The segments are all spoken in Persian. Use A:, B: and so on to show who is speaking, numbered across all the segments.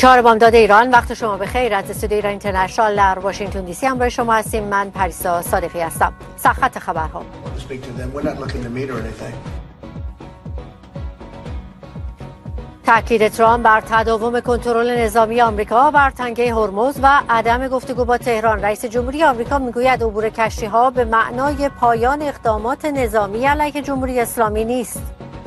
A: 4 بامداد ایران، وقت شما بخیر. از استودیو ایران اینترنشنال در واشنگتن دی سی همراه شما هستیم. من پریسا صادقی هستم. سرخط خبرها. تاکید ترامپ بر تداوم کنترل نظامی آمریکا بر تنگه هرمز و عدم گفتگو با تهران. رئیس جمهوری آمریکا میگوید عبور کشتی‌ها به معنای پایان اقدامات نظامی علیه جمهوری اسلامی نیست.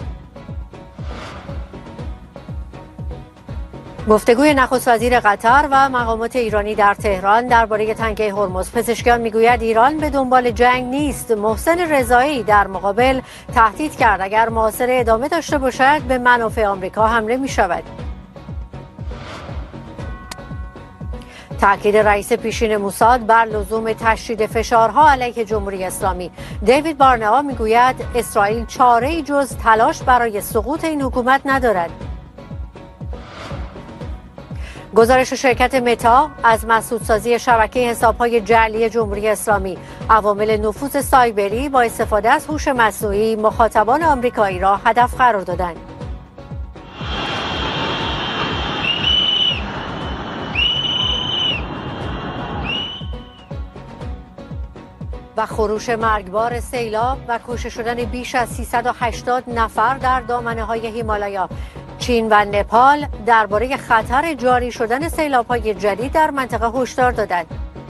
A: گفتگوی نخست وزیر قطر و مقامات ایرانی در تهران درباره تنگه هرمز. پزشکیان میگوید ایران به دنبال جنگ نیست. محسن رضایی در مقابل تهدید کرد اگر محاصره ادامه داشته باشد به منافع آمریکا حمله می شود. تاکید رئیس پیشین موساد بر لزوم تشدید فشارها علیه جمهوری اسلامی. دیوید بارنئا میگوید اسرائیل چاره‌ای جز تلاش برای سقوط این حکومت ندارد. گزارش شرکت متا از مسدودسازی شبکه حساب‌های جعلی جمهوری اسلامی. عوامل نفوذ سایبری با استفاده از هوش مصنوعی مخاطبان آمریکایی را هدف قرار دادند. و خروش مرگبار سیلاب و کشته شدن بیش از 380 نفر در دامنه‌های هیمالایا. چین و نپال درباره خطر جاری شدن سیلاب‌های جدید در منطقه هشدار دادند.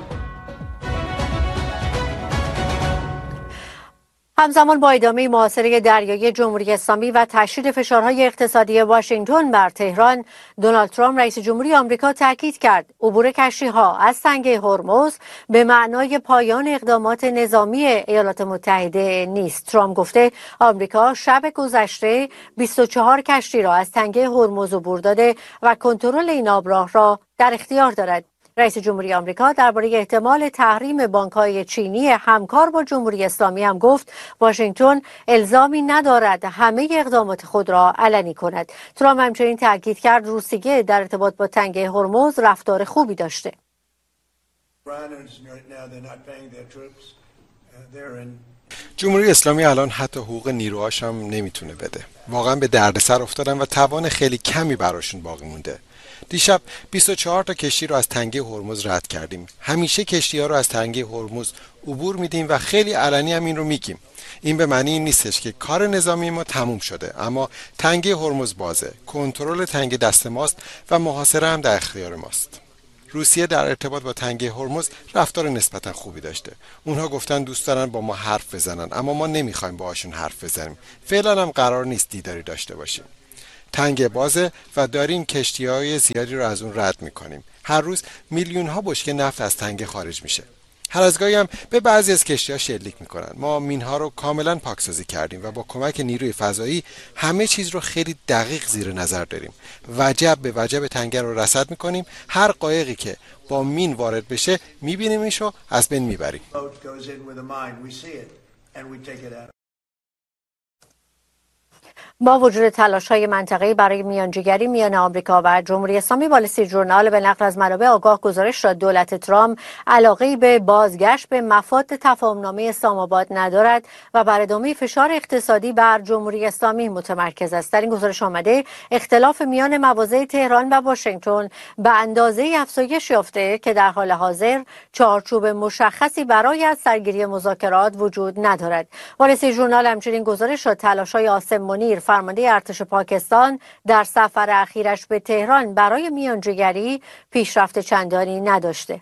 A: همزمان با ادامه محاصره دریایی جمهوری اسلامی و تشدید فشارهای اقتصادی واشنگتن بر تهران، دونالد ترامپ رئیس جمهوری آمریکا تاکید کرد عبور کشتی‌ها از تنگه هرمز به معنای پایان اقدامات نظامی ایالات متحده نیست. ترامپ گفته آمریکا شب گذشته 24 کشتی را از تنگه هرمز عبور داده و کنترل این آبراه را در اختیار دارد. رئیس جمهوری آمریکا درباره احتمال تحریم بانک‌های چینی همکار با جمهوری اسلامی هم گفت واشنگتن الزامی ندارد همه اقدامات خود را علنی کند. ترامپ همچنین تاکید کرد روسیه در ارتباط با تنگه هرمز رفتار خوبی داشته.
B: جمهوری اسلامی الان حتی حقوق نیروهاش هم نمیتونه بده. واقعا به دردسر افتادن و توان خیلی کمی براشون باقی مونده. دیشب 24 تا کشتی رو از تنگه هرمز رد کردیم. همیشه کشتی‌ها رو از تنگه هرمز عبور میدیم و خیلی علنی هم این رو میگیم. این به معنی این نیستش که کار نظامی ما تموم شده، اما تنگه هرمز بازه. کنترل تنگه دست ماست و محاصره هم در اختیار ماست. روسیه در ارتباط با تنگه هرمز رفتار نسبتا خوبی داشته. اونها گفتن دوست دارن با ما حرف بزنن، اما ما نمیخوایم باهاشون حرف بزنیم. فعلا هم قرار نیست دیداری داشته باشیم. تنگه بازه و داریم کشتی‌های زیادی رو از اون رد می‌کنیم. هر روز میلیون‌ها بشکه نفت از تنگه خارج میشه. هر از گاهی هم به بعضی از کشتی‌ها شلیک می‌کنن. ما مین‌ها رو کاملا پاکسازی کردیم و با کمک نیروی فضایی همه چیز رو خیلی دقیق زیر نظر داریم. وجب به وجب تنگه رو رصد می‌کنیم. هر قایقی که با مین وارد بشه می‌بینیمش و از بین می‌بریم.
A: با وجود تلاش‌های منطقه‌ای برای میانجیگری میان آمریکا و جمهوری اسلامی، وال استریت ژورنال به نقل از منابع آگاه گزارش داد دولت ترامپ علاقه‌ای به بازگشت به مفاد تفاهم‌نامه اسلام آباد ندارد و بر ادامه فشار اقتصادی بر جمهوری اسلامی متمرکز است. در این گزارش آمده اختلاف میان مواضع تهران و واشنگتن به اندازه‌ای افزایش یافته که در حال حاضر چارچوب مشخصی برای از سرگیری مذاکرات وجود ندارد. وال استریت ژورنال همچنین گزارش داد تلاش‌های عاصم منیر فرمانده ارتش پاکستان در سفر اخیرش به تهران برای میانجیگری پیشرفت چندانی نداشته.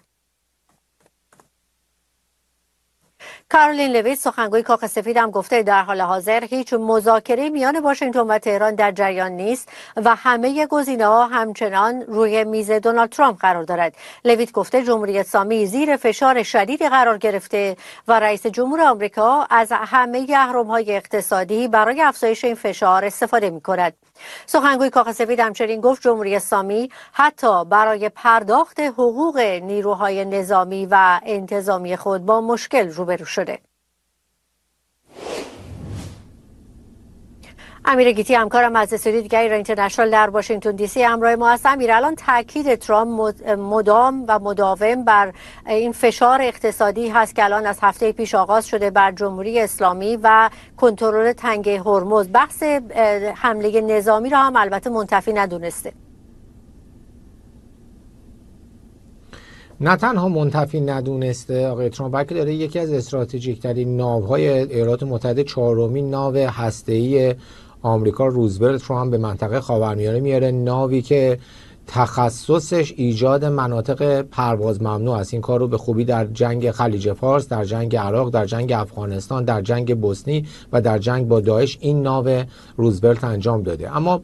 A: کارولین لویس سخنگوی کاخ سفید هم گفته در حال حاضر هیچ مذاکره میان واشنگتن و تهران در جریان نیست و همه گزینه‌ها همچنان روی میز دونالد ترامپ قرار دارد. لویس گفته جمهوری اسلامی زیر فشار شدیدی قرار گرفته و رئیس جمهور آمریکا از همه اهرم‌های اقتصادی برای افزایش این فشار استفاده می‌کند. سخنگوی کاخ سفید همچنین گفت جمهوری اسلامی حتی برای پرداخت حقوق نیروهای نظامی و انتظامی خود با مشکل روبرو شده. امیر گیتی همکارم از استودیو دیگری را اینترنشنال در واشنگتن دی سی همراه ما است. امیر، الان تاکید ترامپ مدام و مداوم بر این فشار اقتصادی هست که الان از هفته پیش آغاز شده بر جمهوری اسلامی و کنترل تنگه هرمز. بحث حمله نظامی را هم البته منتفی ندونسته.
C: نه تنها منتفی ندونسته آقای ترامپ، بلکه داره یکی از استراتژیک ترین ناوهای ایالات متحده، چهارمین ناو هسته‌ای آمریکا روزولت رو هم به منطقه خاورمیانه میاره. ناوی که تخصصش ایجاد مناطق پرواز ممنوع است. این کار رو به خوبی در جنگ خلیج فارس، در جنگ عراق، در جنگ افغانستان، در جنگ بوسنی و در جنگ با داعش این ناو روزولت انجام داده. اما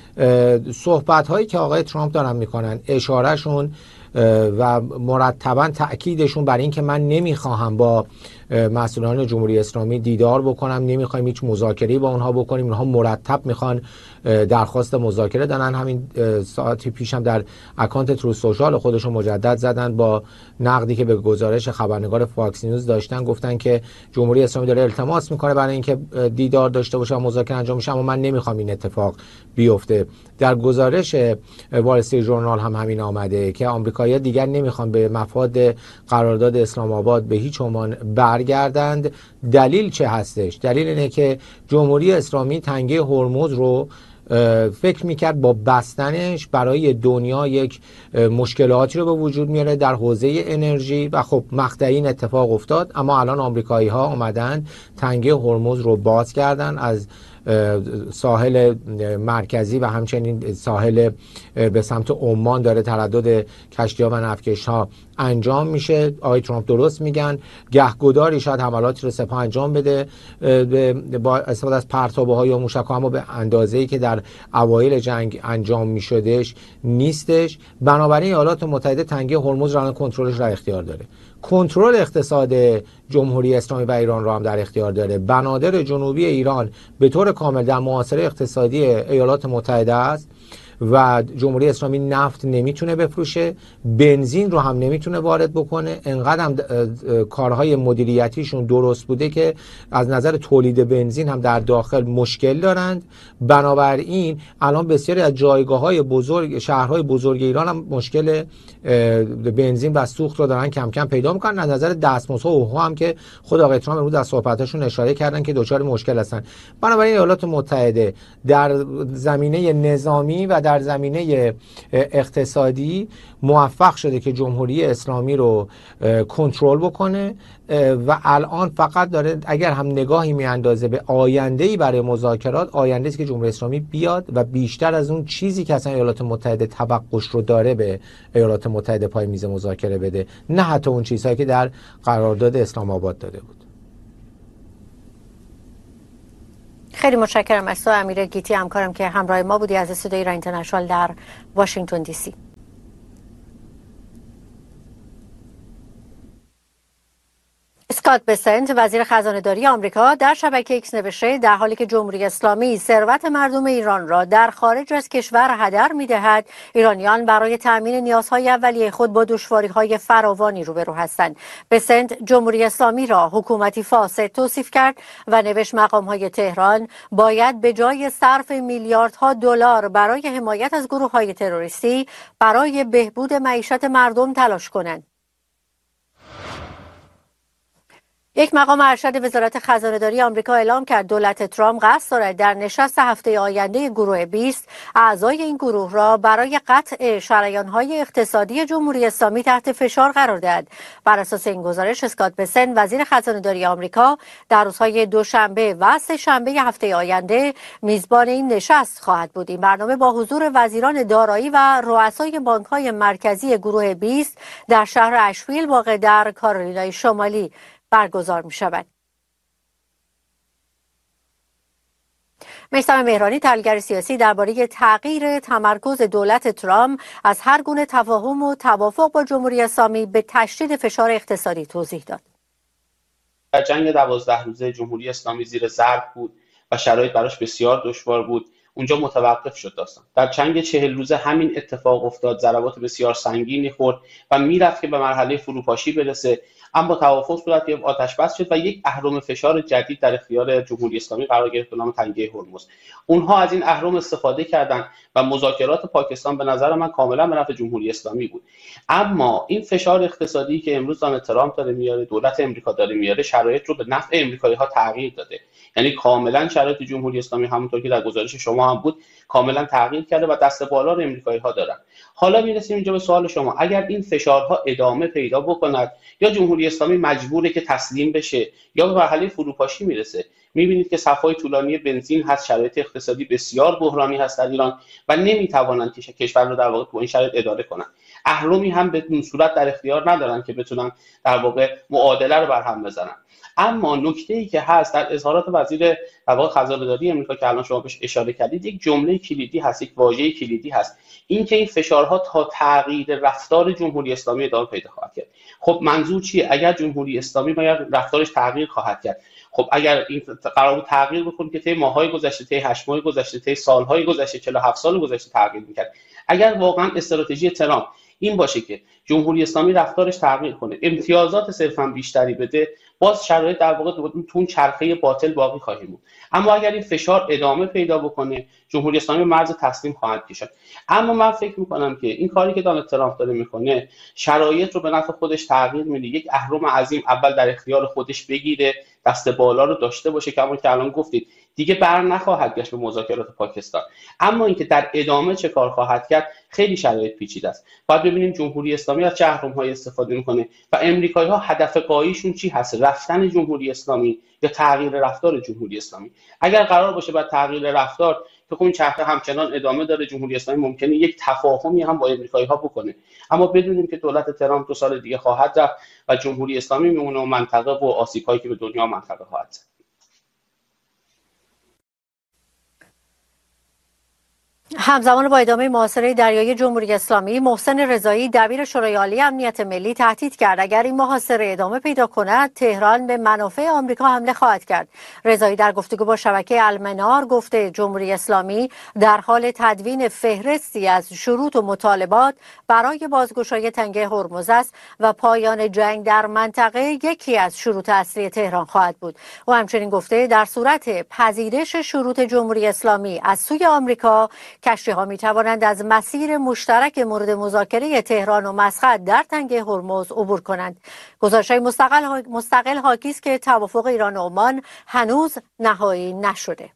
C: صحبت هایی که آقای ترامپ دارن میکنن، اشارهشون و مرتبا تأکیدشون بر این که من نمیخواهم با مسئولان جمهوری اسلامی دیدار بکنم، نمیخوایم هیچ مذاکره‌ای با اونها بکنیم، اونها مرتب میخوان درخواست مذاکره دادن. همین ساعتی پیش هم در اکانت ترو سوشال خودشون مجدد زدن با نقدی که به گزارش خبرنگار فاکس نیوز داشتن، گفتن که جمهوری اسلامی داره التماس میکنه برای اینکه دیدار داشته باشه و مذاکره انجام بشه، اما من نمیخوام این اتفاق بیفته. در گزارش وال استریت ژورنال هم همین آمده که آمریکایی‌ها دیگر نمیخوان به مفاد قرارداد اسلام آباد به هیچ عنوان برگردند. دلیل چه هستش؟ دلیل اینه که جمهوری اسلامی تنگه هرمز رو فکر میکرد با بستنش برای دنیا یک مشکلاتی رو به وجود میاره در حوزه انرژی و خب مقطعی این اتفاق افتاد. اما الان آمریکایی ها اومدن تنگه هرمز رو باز کردن، از ساحل مرکزی و همچنین ساحل به سمت عمان داره تردد کشتی‌ها و نفتکش‌ها انجام میشه. آقای ترامپ درست میگن، گهگداری شاید حملاتی رو سپاه انجام بده با استفاده از پرتابه‌ها یا موشک‌ها، اما به اندازه‌ای که در اوایل جنگ انجام میشدش نیستش. بنابراین ایالات متحده تنگه هرمز رو کنترلش را اختیار داره. کنترل اقتصاد جمهوری اسلامی و ایران را هم در اختیار داره. بنادر جنوبی ایران به طور کامل در محاصره اقتصادی ایالات متحده است و جمهوری اسلامی نفت نمیتونه بفروشه، بنزین رو هم نمیتونه وارد بکنه. انقدر هم کارهای مدیریتیشون درست بوده که از نظر تولید بنزین هم در داخل مشکل دارند. بنابراین الان بسیاری از جایگاه‌های بزرگ شهرهای بزرگ ایران هم مشکل بنزین و سوخت رو دارن کم کم پیدا میکنن. از نظر دستمزدها و هم که خود آقای ترامپ امروز در صحبتاشون اشاره کردن که دچار مشکل هستن. بنابراین ایالات متحده در زمینه نظامی و در زمینه اقتصادی موفق شده که جمهوری اسلامی رو کنترل بکنه و الان فقط داره اگر هم نگاهی میاندازه به آینده‌ای برای مذاکرات، آینده‌ای که جمهوری اسلامی بیاد و بیشتر از اون چیزی که اصلا ایالات متحده توقعش رو داره به ایالات متحده پای میز مذاکره بده، نه حتی اون چیزهایی که در قرارداد اسلام آباد داده بود.
A: خیلی متشکرم از تو امیر گیتی، همکارم که همراه ما بودی از استودیوی ایران اینترنشنال در واشنگتن دی سی. اسکات بسنت وزیر خزانه‌داری آمریکا در شبکه ایکس نوشته در حالی که جمهوری اسلامی ثروت مردم ایران را در خارج از کشور هدر می‌دهد، ایرانیان برای تأمین نیازهای اولیه خود با دشواری‌های فراوانی روبرو هستند. بسنت جمهوری اسلامی را حکومتی فاسد توصیف کرد و نوشت مقام‌های تهران باید به جای صرف میلیاردها دلار برای حمایت از گروه‌های تروریستی برای بهبود معیشت مردم تلاش کنند. یک مقام ارشد وزارت خزانه‌داری آمریکا اعلام کرد دولت ترامپ قصد دارد در نشست هفته آینده گروه 20 اعضای این گروه را برای قطع شریان‌های اقتصادی جمهوری اسلامی تحت فشار قرار دهد. بر اساس این گزارش، اسکات بسن وزیر خزانه‌داری آمریکا در روزهای دوشنبه و سه‌شنبه هفته آینده میزبان این نشست خواهد بود. این برنامه با حضور وزیران دارایی و رؤسای بانک‌های مرکزی گروه 20 در شهر اشویل واقع در کارولینای شمالی برگزار می شود. میثم مهرانی، تحلیلگر سیاسی، درباره تغییر تمرکز دولت ترامپ از هر گونه تفاهم و توافق با جمهوری اسلامی به تشدید فشار اقتصادی توضیح داد.
D: در جنگ 12 روزه جمهوری اسلامی زیر ضرب بود و شرایط براش بسیار دشوار بود. اونجا متوقف شد داستان. در جنگ 40 روزه همین اتفاق افتاد، ضربات بسیار سنگینی خورد و میرفت که به مرحله فروپاشی برسه، اما توافق صورت گرفت، آتش بس شد و یک اهرم فشار جدید در اختیار جمهوری اسلامی قرار گرفت به نام تنگه هرمز. اونها از این اهرم استفاده کردن و مذاکرات پاکستان به نظر من کاملا به نفع جمهوری اسلامی بود. اما این فشار اقتصادی که امروز دونالد ترامپ داره میاره، دولت امریکا داره میاره، شرایط رو به نفع امریکایی‌ها تغییر داده. یعنی کاملا شرایط جمهوری اسلامی همونطور که در گزارش شما هم بود کاملا تغییر کرده و دست بالا رو امریکایی‌ها دارن. حالا میرسیم اینجا به سوال شما، اگر این فشارها ادامه پیدا بکند یا جمهوری اسلامی مجبوره که تسلیم بشه یا به مرحله فروپاشی میرسه، میبینید که صفهای طولانی بنزین هست، شرایط اقتصادی بسیار بحرانی هست در ایران و نمیتوانند که کشور رو در واقع تو این شرایط اداره کنن. اهرمی هم به این صورت در اختیار ندارن که بتونن در واقع معادله رو برهم بزنن. اما نکته‌ای که هست در اظهارات وزیر در واقع خزانه‌داری آمریکا که الان شما بهش اشاره کردید، یک جمله کلیدی هست، یک واژه کلیدی هست، اینکه این فشارها تا تغییر رفتار جمهوری اسلامی ادامه پیدا خواهد کرد. خب منظور چیه؟ اگر جمهوری اسلامی رفتارش تغییر خواهد کرد، خب اگر این قرار بود تغییر بکنه که طی ماه‌های گذشته، طی 8 ماه گذشته، طی سال‌های گذشته، 47 سال گذشته تغییر می‌کرد. اگر واقعا استراتژی ترامپ این باشه که جمهوری اسلامی رفتارش تغییر کنه، امتیازات صرفا بیشتری بده، باز شرایط در واقع تو اون چرخه باطل باقی خواهیم بود. اما اگر این فشار ادامه پیدا بکنه، جمهوری اسلامی مرز تسلیم خواهد کشید. اما من فکر می‌کنم که این کاری که دونالد ترامپ داره میکنه شرایط رو به نفع خودش تغییر میده، یک اهرم عظیم اول در اختیار خودش بگیره، دست بالا رو داشته باشه که همون که الان گفتید دیگه بر نخواهد گشت به مذاکرات پاکستان. اما اینکه در ادامه چه کار خواهد کرد خیلی شرایط پیچیده است. باید ببینیم جمهوری اسلامی از چه اهرم‌هایی استفاده میکنه و امریکایی‌ها هدف قاییشون چی هست، رفتن جمهوری اسلامی یا تغییر رفتار جمهوری اسلامی. اگر قرار باشه بعد تغییر رفتار که اون چرخه همچنان ادامه داره، جمهوری اسلامی ممکنه یک تفاهمی هم با امریکایی‌ها بکنه، اما بدونیم که دولت ترامپ 2 سال دیگه خواهد رفت و جمهوری اسلامی میمونه و منطقه و آسیب‌هایی که به دنیا منطقه خواهد زد.
A: همزمان با ادامه محاصره دریایی جمهوری اسلامی، محسن رضایی دبیر شورای عالی امنیت ملی تهدید کرد اگر این محاصره ادامه پیدا کند تهران به منافع آمریکا حمله خواهد کرد. رضایی در گفتگو با شبکه المنار گفته جمهوری اسلامی در حال تدوین فهرستی از شروط و مطالبات برای بازگشایی تنگه هرمز است و پایان جنگ در منطقه یکی از شروط اصلی تهران خواهد بود. او همچنین گفته در صورت پذیرش شروط جمهوری اسلامی از سوی آمریکا، کشتی‌ها می‌توانند از مسیر مشترک مورد مذاکره تهران و مسقط در تنگه هرمز عبور کنند. گزارش‌های مستقل حاکی است که توافق ایران و عمان هنوز نهایی نشده.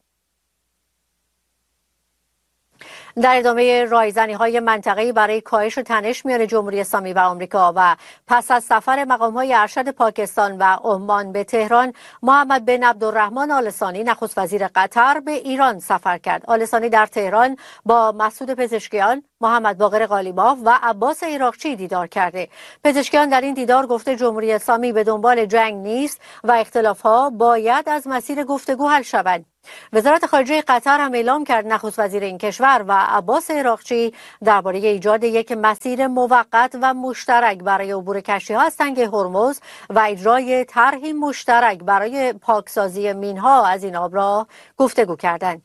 A: در ادامه رایزنی‌های منطقه‌ای برای کاهش تنش میان جمهوری اسلامی و آمریکا و پس از سفر مقام‌های ارشد پاکستان و عمان به تهران، محمد بن عبدالرحمن آل ثانی نخست وزیر قطر به ایران سفر کرد. آل ثانی در تهران با مسعود پزشکیان، محمد باقر قالیباف و عباس عراقچی دیدار کرده. پزشکیان در این دیدار گفته جمهوری اسلامی به دنبال جنگ نیست و اختلاف‌ها باید از مسیر گفتگو حل شوند. وزارت خارجه قطر هم اعلام کرد نخست وزیر این کشور و عباس عراقچی درباره ایجاد یک مسیر موقت و مشترک برای عبور کشتی‌ها از تنگه هرمز و اجرای طرحی مشترک برای پاکسازی مین‌ها از این آبراه گفتگو کردند.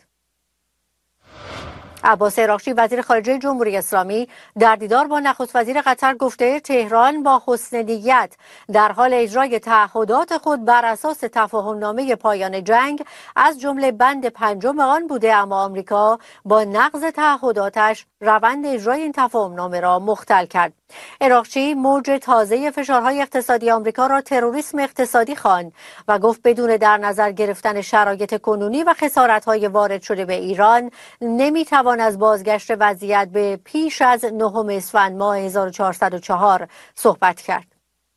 A: عباس عراقچی وزیر خارجه جمهوری اسلامی در دیدار با نخست وزیر قطر گفته تهران با حسن نیت در حال اجرای تعهدات خود بر اساس تفاهم‌نامه پایان جنگ از جمله بند 5 آن بوده، اما آمریکا با نقض تعهداتش روند اجرای این تفاهم‌نامه را مختل کرد. عراقچی موج تازه فشارهای اقتصادی آمریکا را تروریسم اقتصادی خواند و گفت بدون در نظر گرفتن شرایط کنونی و خسارت‌های وارد شده به ایران نمی‌توان از بازگشت وضعیت به پیش از 9 اسفند ماه 1404 صحبت کرد.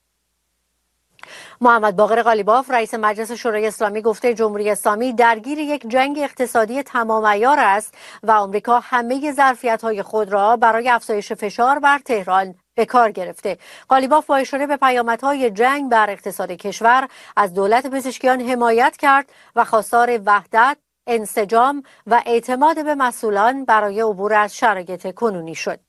A: محمد باقر قالیباف رئیس مجلس شورای اسلامی گفته جمهوری اسلامی درگیر یک جنگ اقتصادی تمام عیار است و آمریکا همه ظرفیت‌های خود را برای افزایش فشار بر تهران به کار گرفته. قالیباف با اشاره به پیامدهای جنگ بر اقتصاد کشور از دولت پزشکیان حمایت کرد و خواستار وحدت، انسجام و اعتماد به مسئولان برای عبور از شرایط کنونی شد.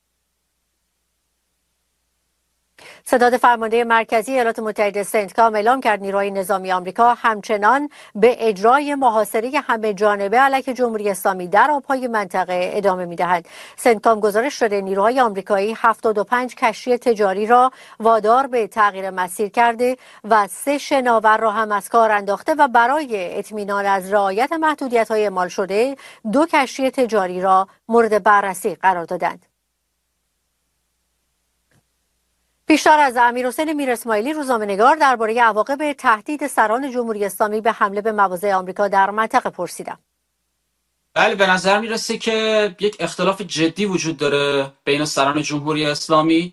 A: ستاد فرمانده مرکزی ایالات متحده سنتکام اعلام کرد نیروهای نظامی آمریکا همچنان به اجرای محاصره همه جانبه علیه جمهوری اسلامی در آبهای منطقه ادامه می‌دهند. سنتکام گزارش داده نیروهای آمریکایی 75 کشتی تجاری را وادار به تغییر مسیر کرده و 3 شناور را هم از کار انداخته و برای اطمینان از رعایت محدودیت‌های اعمال شده 2 کشتی تجاری را مورد بررسی قرار دادند. پیشتر از امیرحسین میراسماعیلی روزنامه‌نگار درباره عواقب تهدید سران جمهوری اسلامی به حمله به مواضع آمریکا در منطقه پرسیدم.
E: بله، به نظر میرسه که یک اختلاف جدی وجود داره بین سران جمهوری اسلامی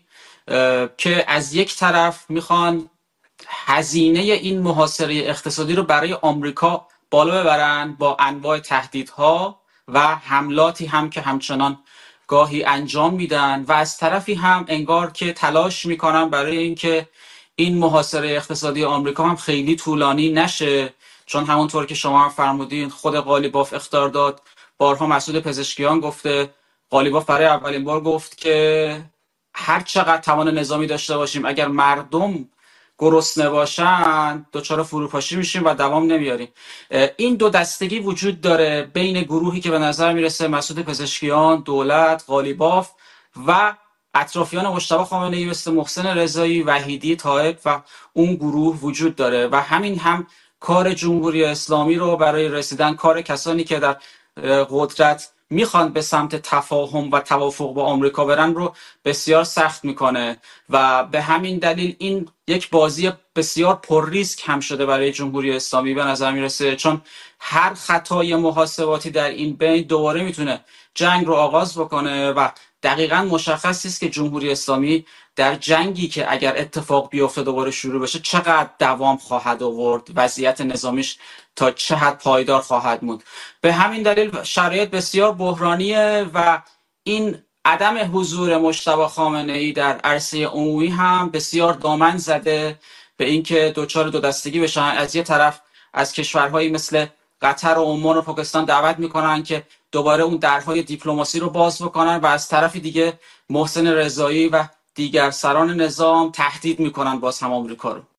E: که از یک طرف میخوان هزینه این محاصره اقتصادی رو برای آمریکا بالا ببرن با انواع تهدیدها و حملاتی هم که همچنان گاهی انجام میدن و از طرفی هم انگار که تلاش میکنن برای اینکه این محاصره اقتصادی آمریکا هم خیلی طولانی نشه، چون همونطور که شما هم فرمودین خود قالیباف اخطار داد. بارها مسعود پزشکیان گفته، قالیباف برای اولین بار گفت که هر چقدر توان نظامی داشته باشیم اگر مردم گرسنه باشن دچار فروپاشی میشیم و دوام نمیاریم. این دو دستگی وجود داره بین گروهی که به نظر میرسه مسعود پزشکیان، دولت، قالیباف و اطرافیان مجتبی خامنه‌ای مثل محسن رضایی، وحیدی طایب و اون گروه وجود داره و همین هم کار جمهوری اسلامی رو برای رسیدن کار کسانی که در قدرت میخوان به سمت تفاهم و توافق با آمریکا برن رو بسیار سخت میکنه و به همین دلیل این یک بازی بسیار پر ریسک هم شده برای جمهوری اسلامی به نظر میرسه، چون هر خطای محاسباتی در این بین دوباره میتونه جنگ رو آغاز بکنه و دقیقاً مشخص است که جمهوری اسلامی در جنگی که اگر اتفاق بیفته دوباره شروع بشه چقدر دوام خواهد آورد، وضعیت نظامیش تا چه حد پایدار خواهد موند. به همین دلیل شرایط بسیار بحرانیه و این عدم حضور مجتبی خامنه‌ای در عرصه عمومی هم بسیار دامن زده به اینکه دچار دو دستگی بشن. از یه طرف از کشورهایی مثل قطر و عمان و پاکستان دعوت میکنن که دوباره اون درهای دیپلماسی رو باز بکنن و از طرف دیگه محسن رضایی و دیگر سران نظام تهدید میکنن باز هم آمریکا رو.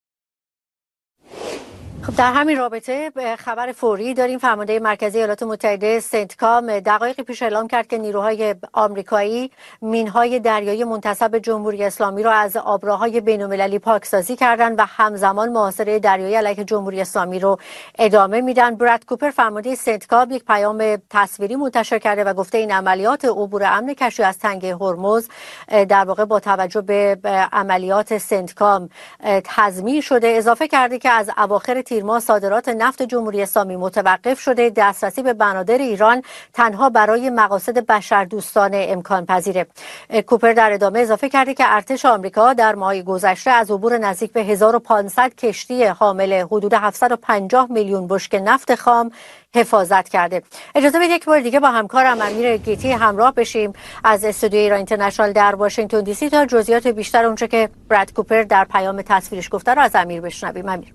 A: خب در همین رابطه خبر فوری داریم. فرمانده مرکزی ایالات متحده سنتکام دقایقی پیش اعلام کرد که نیروهای آمریکایی مینهای دریایی منتسب جمهوری اسلامی را از آبراهای بین‌المللی پاکسازی کردند و همزمان محاصره دریایی علیه جمهوری اسلامی رو ادامه میدن. براد کوپر فرمانده سنتکام یک پیام تصویری منتشر کرده و گفته این عملیات عبور امن کشتی از تنگه هرمز در واقع با توجه به عملیات سنتکام تضمین شده. اضافه کرده که از اواخر تیر ماه صادرات نفت جمهوری اسلامی متوقف شده. دسترسی به بنادر ایران تنها برای مقاصد بشردوستانه امکان پذیره. کوپر در ادامه اضافه کرده که ارتش آمریکا در ماه گذشته از عبور نزدیک به 1500 کشتی حامل حدود 750 میلیون بشکه نفت خام حفاظت کرده. اجازه بدید یک بار دیگه با همکارم امیر گیتی همراه بشیم از استودیوی ایران اینترنشنال در واشنگتن دی سی تا جزئیات بیشتر اونچه که براد کوپر در پیام تصویرش گفته رو از امیر بشنویم. امیر.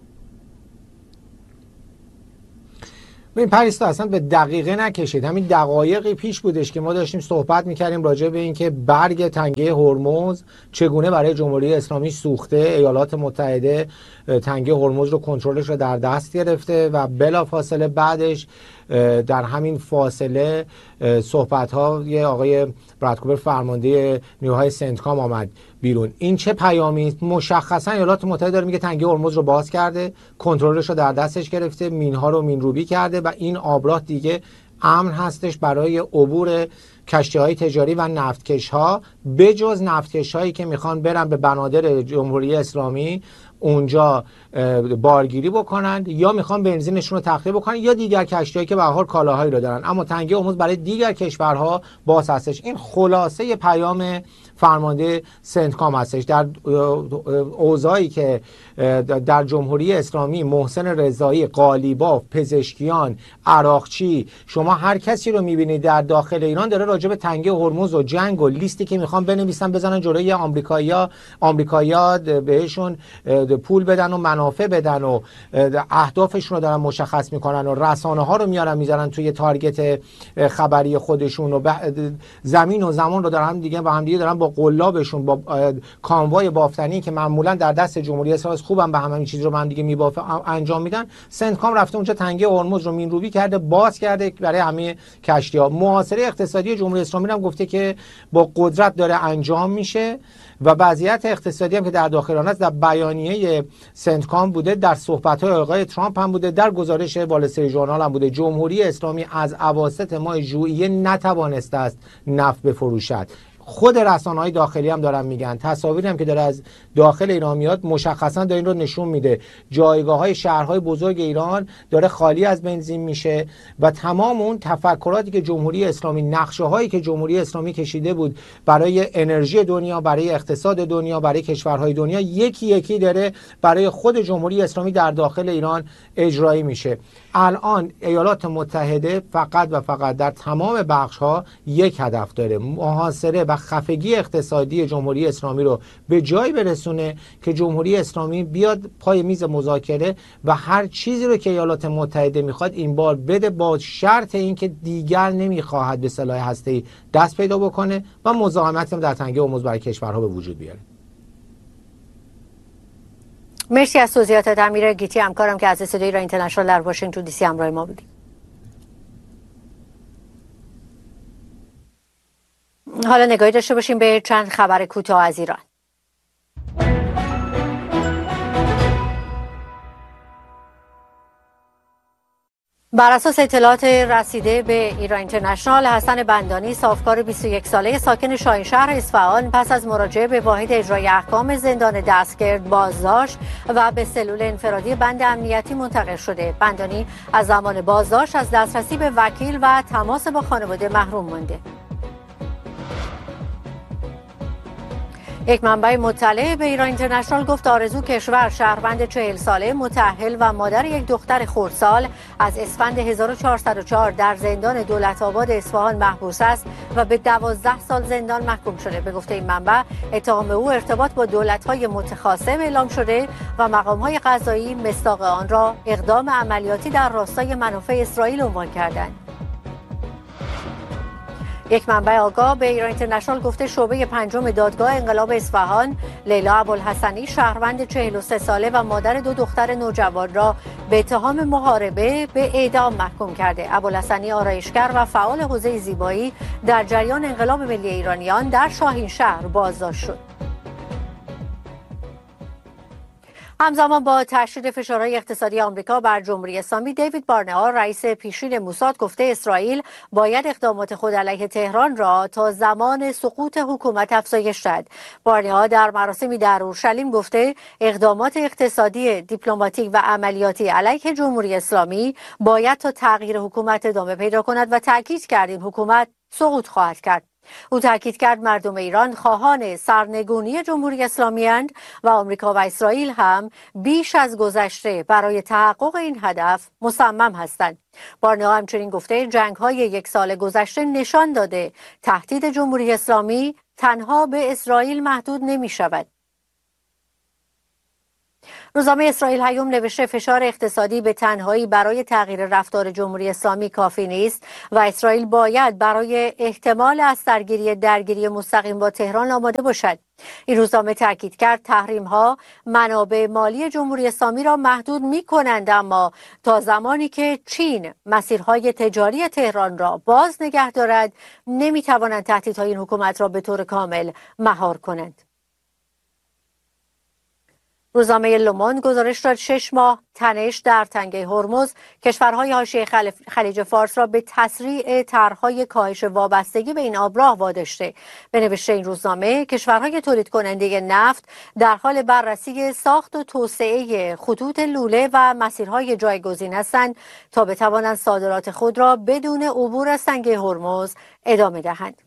C: این پریستا اصلا به دقیقه نکشید. همین دقایقی پیش بودش که ما داشتیم صحبت میکردیم راجع به اینکه برگ تنگه هرمز چگونه برای جمهوری اسلامی سوخته. ایالات متحده تنگه هرمز رو کنترلش رو در دست گرفته و بلافاصله بعدش در همین فاصله صحبت ها یه آقای براد کوپر فرمانده نیروهای سنتکام آمد بیرون. این چه پیامی است؟ مشخصا ایالات متحده داره میگه تنگه هرمز رو باز کرده، کنترلش رو در دستش گرفته، مینها رو مینروبی کرده و این آبراه دیگه امن هستش برای عبور کشتی‌های تجاری و نفتکش‌ها، بجز نفتکش‌هایی که میخوان برن به بنادر جمهوری اسلامی اونجا بارگیری بکنند یا میخوان بنزینشون رو تخلیه بکنن یا دیگر کشتی‌هایی که به هر حال کالاهایی رو دارن. اما تنگه هرمز برای دیگر کشورها باز هستش. این خلاصه پیام فرمانده سنتکام هستش. در اوضاعی که در جمهوری اسلامی محسن رضایی، قالیباف، پزشکیان، عراقچی، شما هر کسی رو میبینید در داخل ایران داره راجع به تنگه هرمز و جنگ و لیستی که میخوان بنویسن بزنن جلوی آمریکایی‌ها بهشون پول بدن و منافع بدن و اهدافشون رو دارن مشخص میکنن و رسانه ها رو میذارن توی تارگت خبری خودشون و زمین و زمان رو دارن دیگه با هم دیگه دارن با قلابشون با کانوای بافتنی که معمولا در دست جمهوری اسلامی خوبم به همین چیز رو با هم دیگه میبافه انجام میدن. سنتکام رفته اونجا تنگه هرمز رو مینروبی کرده، باز کرده برای همه کشتی‌ها. محاصره اقتصادی جمهوری اسلامی هم گفته که با قدرت داره انجام میشه و وضعیت اقتصادی هم که در داخل آن است در بیانیه سنتکام بوده، در صحبت‌های آقای ترامپ هم بوده، در گزارش وال استریت ژورنال هم بوده. جمهوری اسلامی از اواسط ماه ژوئیه نتوانسته است نفت بفروشد. خود رسانه‌های داخلی هم دارن میگن، تصاویری هم که داره از داخل ایران میاد مشخصا داره این رو نشون میده. جایگاه‌های شهرهای بزرگ ایران داره خالی از بنزین میشه و تمام اون تفکراتی که جمهوری اسلامی، نقشه‌هایی که جمهوری اسلامی کشیده بود برای انرژی دنیا، برای اقتصاد دنیا، برای کشورهای دنیا، یکی یکی داره برای خود جمهوری اسلامی در داخل ایران اجرایی میشه. الان ایالات متحده فقط و فقط در تمام بخش‌ها یک هدف داره، محاصره و خفگی اقتصادی جمهوری اسلامی رو به جای برسونه که جمهوری اسلامی بیاد پای میز مذاکره و هر چیزی رو که ایالات متحده میخواد این بار بده، با شرط اینکه دیگر نمیخواهد به سلاح هسته‌ای دست پیدا بکنه و مزاحمت هم در تنگه هرمز برای کشورها به وجود بیاره.
A: مرسی از توضیحاتت امیر گیتی، همکارم که از صدای ایران اینترنشنال در واشنگتن دی سی همراه ما بودیم. حالا نگاهی داشته باشیم به چند خبر کوتاه از ایران. بر اساس اطلاعات رسیده به ایران اینترنشنال، حسن بندانی، صافکار 21 ساله ساکن شاهینشهر اصفهان، پس از مراجعه به واحد اجرای احکام زندان دستگرد بازداشت و به سلول انفرادی بند امنیتی منتقل شده. بندانی از زمان بازداشت از دسترسی به وکیل و تماس با خانواده محروم مانده. یک منبع مطلع به ایران اینترنشنال گفت آرزو کشور، شهروند 40 ساله متأهل و مادر یک دختر خردسال، از اسفند 1404 در زندان دولت‌آباد اصفهان محبوس است و به 12 سال زندان محکوم شده. به گفته این منبع، اتهام او ارتباط با دولت‌های متخاصم اعلام شده و مقام‌های قضایی مصداق آن را اقدام عملیاتی در راستای منافع اسرائیل عنوان کردند. یک منبع آگاه به ایران اینترنشنال گفته شعبه 5 دادگاه انقلاب اصفهان، لیلا ابوالحسنی، شهروند 43 ساله و مادر 2 دختر نوجوان را به اتهام محاربه به اعدام محکوم کرده. ابوالحسنی آرایشگر و فعال حوزه زیبایی در جریان انقلاب ملی ایرانیان در شاهینشهر بازداشت شد. همزمان با تشدید فشارهای اقتصادی آمریکا بر جمهوری اسلامی، دیوید بارنئا، رئیس پیشین موساد، گفته اسرائیل باید اقدامات خود علیه تهران را تا زمان سقوط حکومت افزایش دهد. بارنئا در مراسمی در اورشلیم گفته اقدامات اقتصادی، دیپلماتیک و عملیاتی علیه جمهوری اسلامی باید تا تغییر حکومت ادامه پیدا کند و تاکید کرد این حکومت سقوط خواهد کرد. او تاکید کرد مردم ایران خواهان سرنگونی جمهوری اسلامی اند و آمریکا و اسرائیل هم بیش از گذشته برای تحقق این هدف مصمم هستند. بارنئا همچنین گفته جنگ‌های 1 سال گذشته نشان داده تهدید جمهوری اسلامی تنها به اسرائیل محدود نمی شود. روزنامه اسرائیل هیوم نوشته فشار اقتصادی به تنهایی برای تغییر رفتار جمهوری اسلامی کافی نیست و اسرائیل باید برای احتمال از درگیری مستقیم با تهران آماده باشد. این روزنامه تاکید کرد تحریم‌ها منابع مالی جمهوری اسلامی را محدود می‌کنند، اما تا زمانی که چین مسیرهای تجاری تهران را باز نگه دارد نمی‌توانند تهدیدهای این حکومت را به طور کامل مهار کنند. روزنامه لوموند گزارش داد 6 ماه تنش در تنگه هرمز کشورهای حاشیه خلیج فارس را به تسریع طرح‌های کاهش وابستگی به این آبراه واداشته. به نوشته این روزنامه کشورهای تولید کننده نفت در حال بررسی ساخت و توسعه خطوط لوله و مسیرهای جایگزین هستند تا بتوانند صادرات خود را بدون عبور از تنگه هرمز ادامه دهند.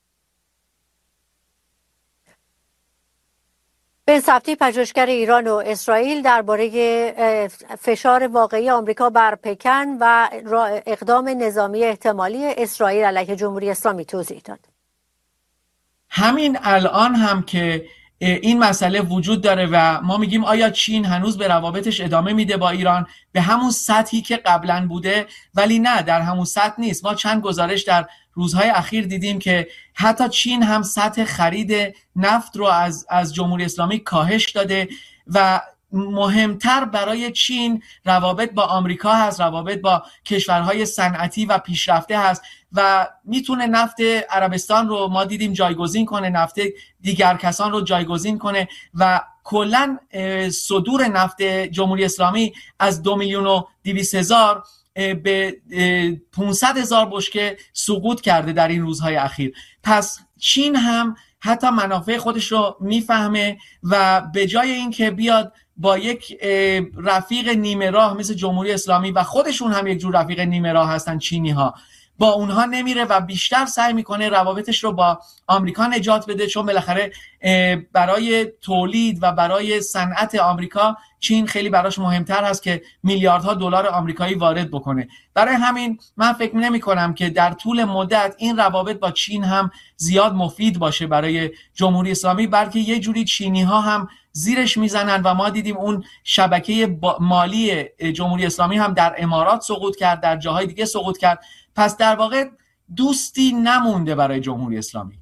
A: بن سبتی، پژوهشگر ایران و اسرائیل، درباره فشار واقعی آمریکا بر پکن و اقدام نظامی احتمالی اسرائیل علیه جمهوری اسلامی توضیح داد.
F: همین الان هم که این مسئله وجود داره و ما میگیم آیا چین هنوز به روابطش ادامه میده با ایران به همون سطحی که قبلا بوده، ولی نه، در همون سطح نیست. ما چند گزارش در روزهای اخیر دیدیم که حتی چین هم سطح خرید نفت رو از جمهوری اسلامی کاهش داده و مهمتر برای چین روابط با آمریکا هست، روابط با کشورهای صنعتی و پیشرفته هست و میتونه نفت عربستان رو ما دیدیم جایگزین کنه، نفت دیگر کسان رو جایگزین کنه و کلا صدور نفت جمهوری اسلامی از 2,200,000 به 500,000 بشکه سقوط کرده در این روزهای اخیر. پس چین هم حتی منافع خودش رو میفهمه و به جای اینکه بیاد با یک رفیق نیمه راه مثل جمهوری اسلامی، و خودشون هم یک جور رفیق نیمه راه هستن چینی ها، با اونها نمیره و بیشتر سعی میکنه روابطش رو با آمریکا نجات بده، چون بالاخره برای تولید و برای صنعت آمریکا چین خیلی براش مهمتر هست که میلیاردها دلار آمریکایی وارد بکنه. برای همین من فکر نمی کنم که در طول مدت این روابط با چین هم زیاد مفید باشه برای جمهوری اسلامی، بلکه یه جوری چینی ها هم زیرش میزنن و ما دیدیم اون شبکه مالی جمهوری اسلامی هم در امارات سقوط کرد، در جاهای دیگه سقوط کرد. پس در واقع دوستی نمونده برای جمهوری اسلامی.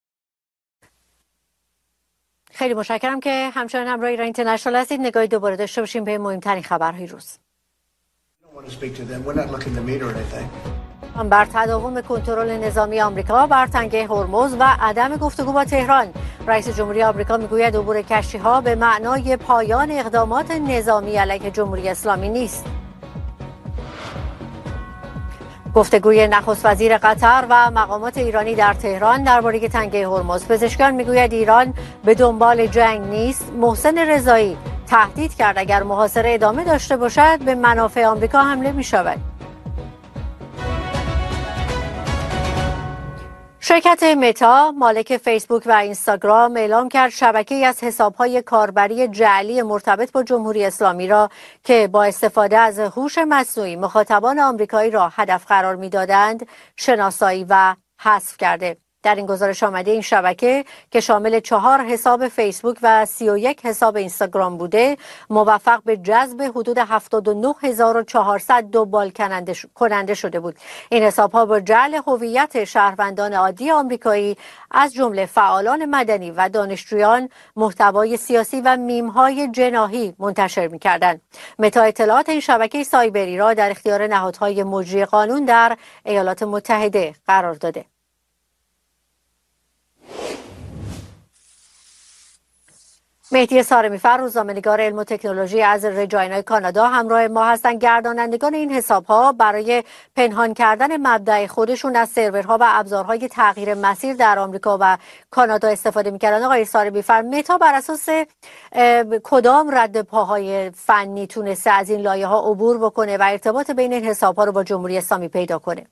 A: خیلی متشکرم که همچنان همراه ایران اینترنشنال هستید. نگاهی دوباره داشته باشیم به مهمترین خبرهای روز. بر تداوم کنترل نظامی آمریکا بر تنگه هرمز و عدم گفتگو با تهران، رئیس جمهوری آمریکا میگوید عبور کشتی‌ها به معنای پایان اقدامات نظامی علیه جمهوری اسلامی نیست. گفتگوی نخست وزیر قطر و مقامات ایرانی در تهران درباره تنگه هرمز. پزشکان میگوید ایران به دنبال جنگ نیست. محسن رضایی تهدید کرد اگر محاصره ادامه داشته باشد به منافع آمریکا حمله می‌شود. شرکت متا مالک فیسبوک و اینستاگرام اعلام کرد شبکه‌ای از حساب‌های کاربری جعلی مرتبط با جمهوری اسلامی را که با استفاده از هوش مصنوعی مخاطبان آمریکایی را هدف قرار می‌دادند شناسایی و حذف کرده. در این گزارش آمده این شبکه که شامل 4 حساب فیسبوک و 31 حساب اینستاگرام بوده، موفق به جذب حدود 79400 دنبال کننده شده بود. این حساب‌ها با جعل هویت شهروندان عادی آمریکایی از جمله فعالان مدنی و دانشجویان محتوای سیاسی و میم‌های جناحی منتشر می‌کردند. متا اطلاعات این شبکه سایبری را در اختیار نهادهای مجری قانون در ایالات متحده قرار داده. مهدی سارمی‌فر، روزنامه‌نگار علم و تکنولوژی از رجاینا کانادا همراه ما هستند. گردانندگان این حساب‌ها برای پنهان کردن مبدأ خودشون از سرورها و ابزارهای تغییر مسیر در آمریکا و کانادا استفاده می‌کردن. آقای سارمی‌فر، متا بر اساس کدام رد پاهای فنی تونسته از این لایه‌ها عبور بکنه و ارتباط بین این حساب‌ها رو با جمهوری اسلامی پیدا کنه؟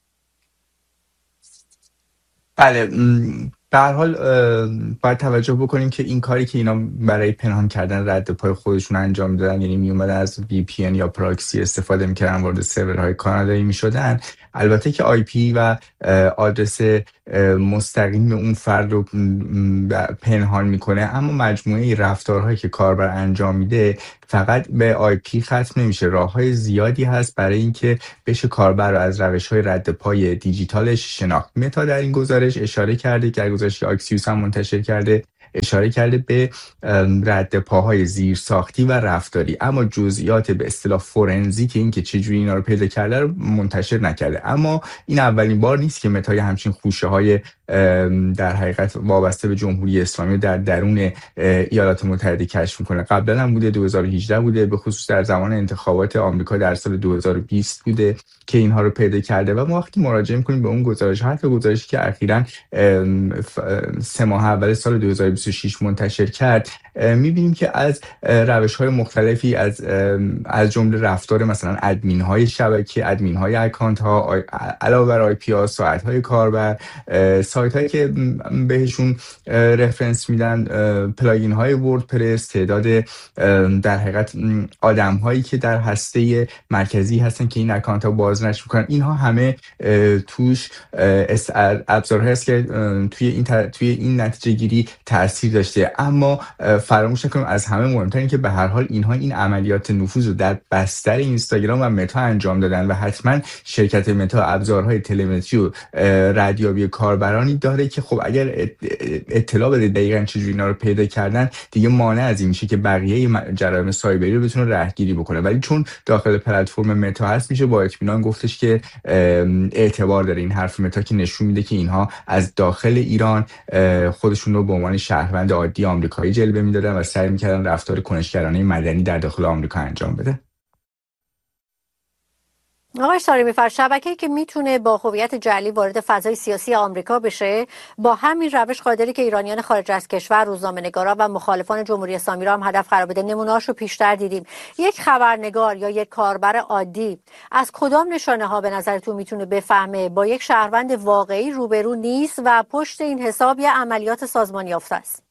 G: بله، به هر حال باید توجه بکنیم که این کاری که اینا برای پنهان کردن رد پای خودشون انجام دادن، یعنی می اومدن از VPN یا پراکسی استفاده میکردن، وارد سرورهای کانادایی میشدن. البته که IP و آدرس مستقیم اون فرد رو پنهان میکنه، اما مجموعه رفتارهایی که کاربر انجام میده فقط به IP ختم نمیشه. راههای زیادی هست برای اینکه بشه کاربر رو از روش‌های رد پای دیجیتالش شناخت. متا در این گزارش اشاره کرده که گزارشی که آکسیوس هم منتشر کرده اشاره کرده به رد پاهای زیرساختی و رفتاری، اما جزئیات به اصطلاح فورنزیک این که چجوری اینا رو پیدا کرده رو منتشر نکرده. اما این اولین بار نیست که متا همچین خوشه‌های در حقیقت وابسته به جمهوری اسلامی در درون ایالات متحده کشف میکنه. قبلا هم بوده، 2018 بوده، به خصوص در زمان انتخابات آمریکا در سال 2020 بوده که اینها رو پیدا کرده. و ما وقتی مراجعه میکنیم به اون گزارش، حتی گزارشی که اخیراً 3 ماه اول سال 2026 منتشر کرد، میبینیم که از روش‌های مختلفی از جمله رفتار مثلا ادمین‌های شبکه، ادمین‌های اکانت‌ها، علاوه بر IP ها، ساعت‌های کاربر، سایت‌هایی که بهشون رفرنس میدن، پلاگین‌های وردپرس، تعداد در حقیقت آدم‌هایی که در هسته مرکزی هستن که این اکانت‌ها بازنشر می‌کنن، اینها همه توش ابزارهایی هست که توی این نتیجه گیری تاثیر داشته. اما فراموش نکنیم از همه مهمتر این که به هر حال اینها این عملیات نفوذ رو در بستر اینستاگرام و متا انجام دادن و حتما شرکت متا ابزارهای تلمتری و ردیابی کاربرانی داره که خب اگر اطلاع بده دقیقاً چجوری اینا رو پیدا کردن، دیگه مانع از این میشه که بقیه جرایم سایبری رو بتونه رهگیری بکنه. ولی چون داخل پلتفرم متا هست، میشه با اطمینان گفتش که اعتبار داره این حرف متا که نشون میده که اینها از داخل ایران خودشون رو به عنوان شهروند عادی آمریکایی جلوه میدادن و سعی میکردن رفتار کنشگرانه مدنی در داخل آمریکا انجام بده.
A: آقای سارمی‌فر، شبکه‌ای که میتونه با هویت جعلی وارد فضای سیاسی آمریکا بشه، با همین روش قادری که ایرانیان خارج از کشور، روزنامه‌نگارا و مخالفان جمهوری اسلامی را هم هدف قرار بده. نمونه‌هاشو پیشتر دیدیم. یک خبرنگار یا یک کاربر عادی از کدام نشانه‌ها به نظرتون میتونه بفهمه با یک شهروند واقعی روبرو نیست و پشت این حساب یه عملیات سازمانی یافته است؟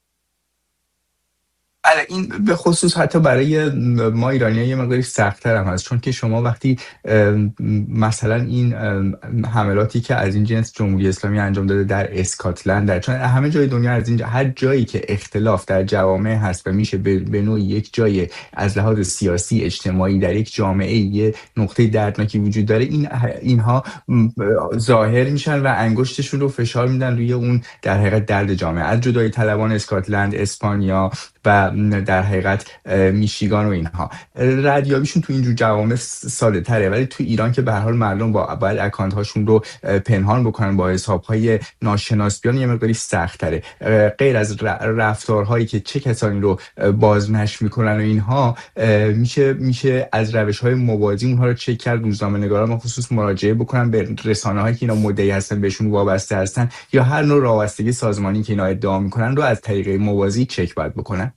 G: بله، این به خصوص حتی برای ما ایرانی‌ها یه مقداری سخت‌تر هم هست، چون که شما وقتی مثلا این حملاتی که از این جنس جمهوری اسلامی انجام داده در اسکاتلند، چون همه جای دنیا از این هر جایی که اختلاف در جوامع هست و میشه به نوعی یک جای از لحاظ سیاسی اجتماعی در یک جامعه یه نقطه دردناکی وجود داره، اینها ظاهر میشن و انگشتشون رو فشار میدن روی اون در حقیقت درد جامعه، از جدایی طلبان اسکاتلند، اسپانیا و در حقیقت میشیگان و اینها. ردیابیشون تو اینجور جوامع ساده تره، ولی تو ایران که به هر حال مردم باید اکانت هاشون رو پنهان بکنن با حساب های ناشناس بیان، یه مقداری سخت تره. غیر از رفتارهایی که چه کسانی رو بازنشر میکنن و اینها، میشه از روش های موازی اونها رو چک کرد. روزنامه‌نگاران خصوص مراجعه بکنن به رسانه هایی که اینا مدعی هستن بهشون وابسته هستن، یا هر نوع وابستگی سازمانی که اینا ادعا میکنن رو از طریق موازی چک باید بکنن.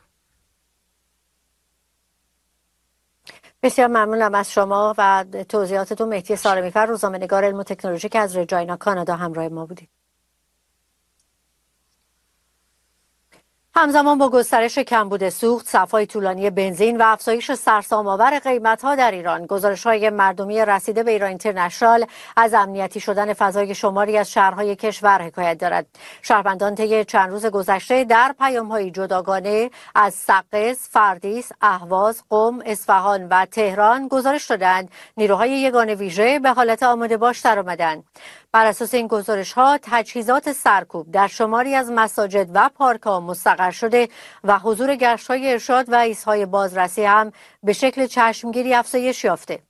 A: بسیار ممنونم از شما و توضیحاتتون. مهدی سارمی‌فر، روزنامه‌نگار علم و تکنولوژی که از رجاینا کانادا همراه ما بودید. همزمان با گسترش کمبود سوخت، صف‌های طولانی بنزین و افزایش سرسام‌آور قیمت‌ها در ایران، گزارش‌های مردمی رسیده به ایران اینترنشنال از امنیتی شدن فضای شماری از شهرهای کشور حکایت دارد. شهروندان طی چند روز گذشته در پیام‌های جداگانه از سقز، فردیس، اهواز، قم، اصفهان و تهران گزارش دادند نیروهای یگان ویژه به حالت آماده باش درآمدند. بر اساس این گزارش‌ها، تجهیزات سرکوب در شماری از مساجد و پارک‌ها مستقر شده و حضور گشت‌های ارشاد و ایستگاه‌های بازرسی هم به شکل چشمگیری افزایش یافته.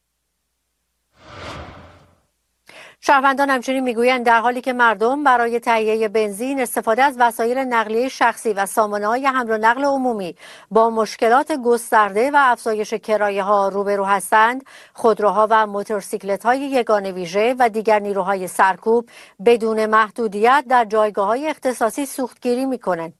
A: شهروندان همچنین میگویند در حالی که مردم برای تهیه بنزین، استفاده از وسایل نقلیه شخصی و سامانه‌های حمل و نقل عمومی با مشکلات گسترده و افزایش کرایه‌ها روبرو هستند، خودروها و موتورسیکلت‌های یگان ویژه و دیگر نیروهای سرکوب بدون محدودیت در جایگاه‌های اختصاصی سوختگیری می‌کنند.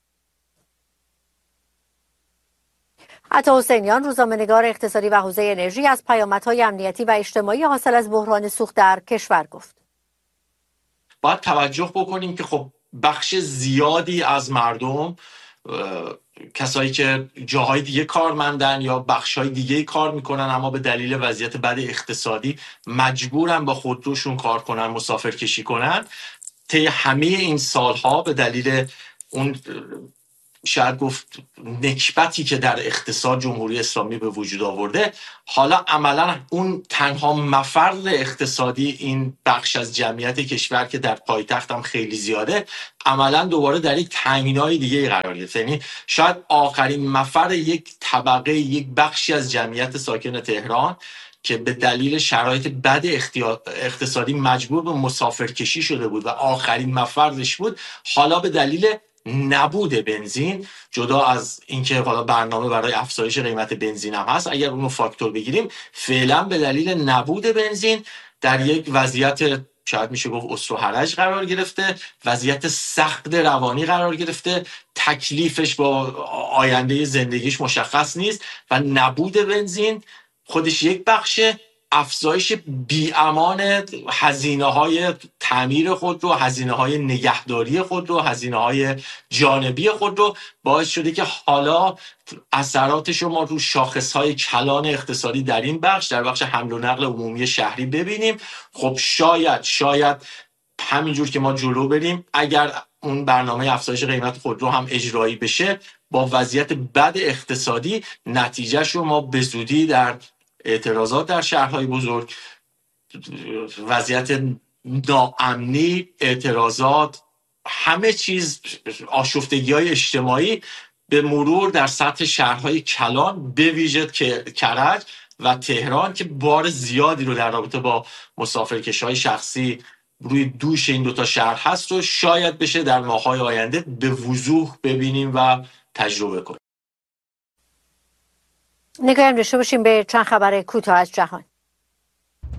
A: عطا حسینیان، روزنامه‌نگار اقتصادی و حوزه انرژی، از پیامدهای امنیتی و اجتماعی حاصل از بحران سوخت در کشور گفت.
H: باید توجه بکنیم که خب بخش زیادی از مردم، کسایی که جاهای دیگه کارمندن یا بخشهای دیگه کار میکنن، اما به دلیل وضعیت بد اقتصادی مجبورن با خودروشون کار کنن، مسافرکشی کنن. طی همه این سالها به دلیل اون شاید گفت نکبتی که در اقتصاد جمهوری اسلامی به وجود آورده، حالا عملا اون تنها مفر اقتصادی این بخش از جمعیت کشور که در پایتخت هم خیلی زیاده، عملا دوباره در یک تنگنای دیگه قرار گرفت. یعنی شاید آخرین مفر یک طبقه، یک بخشی از جمعیت ساکن تهران که به دلیل شرایط بد اقتصادی مجبور به مسافرکشی شده بود و آخرین مفرش بود، حالا به دلیل نبود بنزین، جدا از اینکه حالا برنامه برای افزایش قیمت بنزین هم هست، اگر اونو فاکتور بگیریم، فعلا به دلیل نبود بنزین در یک وضعیت شاید میشه گفت اسر و حرج قرار گرفته، وضعیت سخت روانی قرار گرفته، تکلیفش با آینده زندگیش مشخص نیست و نبود بنزین خودش یک بخشه، افزایش بی‌امان هزینه‌های تعمیر خود رو، هزینه‌های نگهداری خود رو، هزینه‌های جانبی خود رو باعث شده که حالا اثراتش رو ما رو شاخص‌های کلان اقتصادی در این بخش، در بخش حمل و نقل عمومی شهری ببینیم. خب شاید همینجور که ما جلو بریم، اگر اون برنامه افزایش قیمت خودرو هم اجرایی بشه، با وضعیت بد اقتصادی نتیجهش رو ما به زودی در اعتراضات در شهرهای بزرگ، وضعیت ناامنی، اعتراضات، همه چیز، آشفتگی‌های اجتماعی به مرور در سطح شهرهای کلان، به ویژه کرج و تهران که بار زیادی رو در رابطه با مسافرکشی‌های شخصی روی دوش این دوتا شهر هست و شاید بشه در ماه‌های آینده به وضوح ببینیم و تجربه کنیم.
A: نگاهیم داشته باشیم به چند خبر کوتاه از جهان.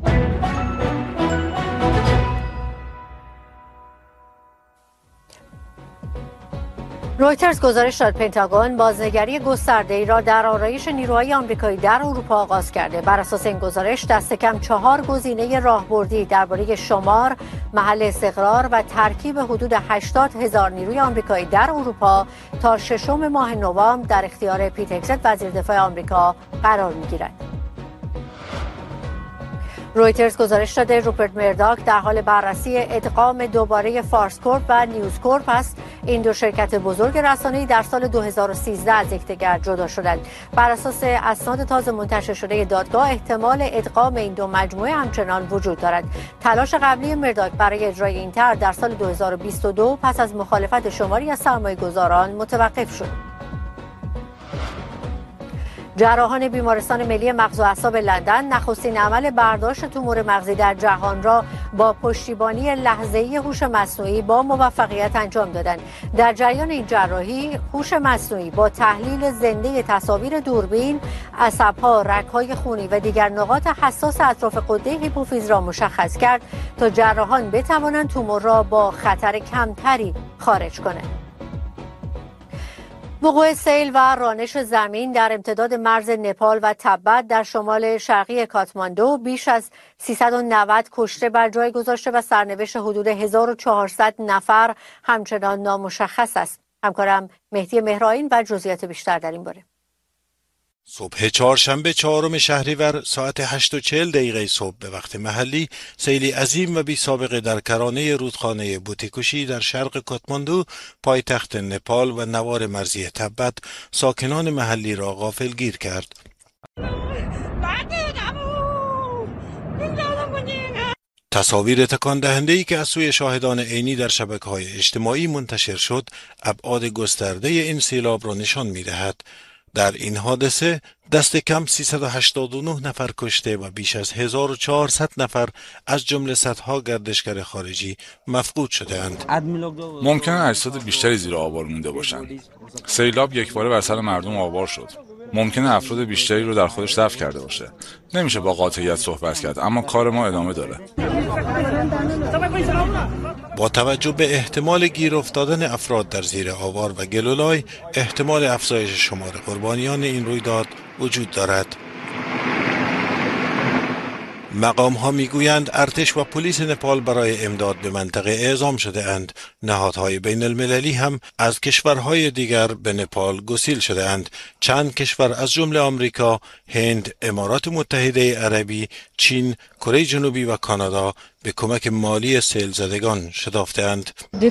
A: رویترز گزارش داد پنتاگون بازنگری گسترده‌ای را در آرایش نیروهای آمریکایی در اروپا آغاز کرده. بر اساس این گزارش دست کم 4 گزینه راهبردی درباره شمار، محل استقرار و ترکیب حدود 80,000 نیروی آمریکایی در اروپا تا 6 ماه نوامبر در اختیار پیت هگست وزیر دفاع آمریکا قرار می‌گیرد. رویترز گزارش داده روپرت مرداک در حال بررسی ادغام دوباره فارس کورپ و نیوز کورپ است. این دو شرکت بزرگ رسانه‌ای در سال 2013 از یکدیگر جدا شدند. بر اساس اسناد تازه منتشر شده دادگاه احتمال ادغام این دو مجموعه همچنان وجود دارد. تلاش قبلی مرداک برای اجرای این طرح در سال 2022 پس از مخالفت شماری از سرمایه‌گذاران متوقف شد. جراحان بیمارستان ملی مغز و اعصاب لندن نخستین عمل برداشت تومور مغزی در جهان را با پشتیبانی لحظه‌ای هوش مصنوعی با موفقیت انجام دادند. در جریان این جراحی هوش مصنوعی با تحلیل زنده تصاویر دوربین، عصب‌ها، رگ‌های خونی و دیگر نقاط حساس اطراف غده هیپوفیز را مشخص کرد تا جراحان بتوانند تومور را با خطر کمتری خارج کنند. وقوع سیل و رانش زمین در امتداد مرز نپال و تبت در شمال شرقی کاتماندو بیش از 390 کشته بر جای گذاشته و سرنوشت حدود 1400 نفر همچنان نامشخص است. همکارم مهدی مهرآیین و جزئیات بیشتر در این باره.
I: صبح چهارشنبه 4 شهریور ساعت 8:40 صبح به وقت محلی سیلی عظیم و بی سابقه در کرانه رودخانه بوتیکوشی در شرق کاتماندو پایتخت نپال و نوار مرزی تبت ساکنان محلی را غافلگیر کرد. تصاویر تکان دهنده‌ای که از سوی شاهدان عینی در شبکه‌های اجتماعی منتشر شد ابعاد گسترده این سیلاب را نشان می‌دهد. در این حادثه دست کم 389 نفر کشته و بیش از 1400 نفر از جمله صدها گردشگر خارجی مفقود شده‌اند.
J: ممکنه اجساد بیشتری زیر آوار مونده باشند. سیلاب یکباره بر سر مردم آوار شد. ممکنه افراد بیشتری رو در خودش دفن کرده باشه. نمیشه با قاطعیت صحبت کرد، اما کار ما ادامه داره.
I: با توجه به احتمال گیر افتادن افراد در زیر آوار و گلولای، احتمال افزایش شمار قربانیان این رویداد وجود دارد. مقام ها میگویند ارتش و پلیس نپال برای امداد به منطقه اعزام شده اند. نهادهای بین المللی هم از کشورهای دیگر به نپال گسیل شده اند. چند کشور از جمله آمریکا، هند، امارات متحده عربی، چین، کره جنوبی و کانادا به کمک مالی سیل زدگان شتافته اند.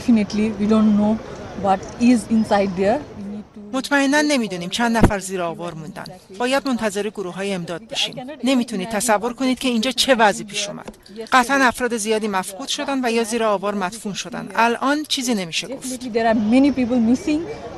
K: مطمئنا نمیدونیم چند نفر زیر آوار موندن. باید منتظر گروه‌های امداد باشیم. نمیتونید تصور کنید که اینجا چه وضعی پیش اومد. قطعا افراد زیادی مفقود شدن و یا زیر آوار مدفون شدن. الان چیزی نمیشه گفت.